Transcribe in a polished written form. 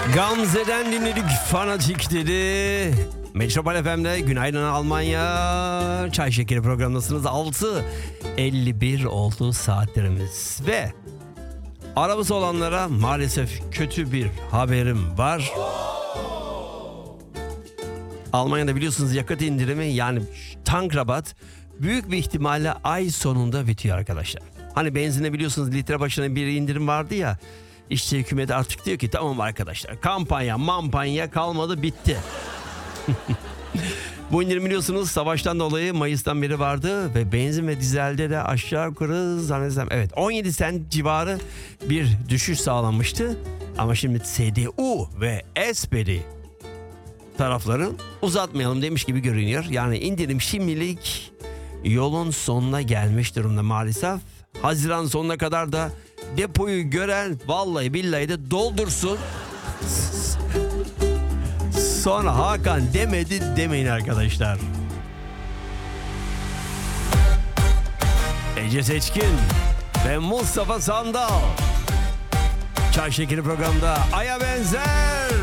Gamze'den dinledik fanatikleri. Metropol FM'de günaydın Almanya. Çay Şekeri programındasınız. 6:51 oldu saatlerimiz. Ve arabası olanlara maalesef kötü bir haberim var. Almanya'da biliyorsunuz yakıt indirimi, yani tankrabat büyük bir ihtimalle ay sonunda bitiyor arkadaşlar. Hani benzine biliyorsunuz litre başına bir indirim vardı ya. İşte hükümet artık diyor ki tamam arkadaşlar, kampanya kalmadı, bitti. Bu indirim biliyorsunuz savaştan dolayı Mayıs'tan beri vardı ve benzin ve dizelde de aşağı yukarı zannedersem 17 sent civarı bir düşüş sağlanmıştı. Ama şimdi CDU ve SPD tarafları uzatmayalım demiş gibi görünüyor. Yani indirim şimdilik yolun sonuna gelmiş durumda maalesef. Haziran sonuna kadar da depoyu gören vallahi billahi de doldursun. Sonra Hakan demedi demeyin arkadaşlar. Ece Seçkin ve Mustafa Sandal Çay Şekeri programda Ay'a benzer.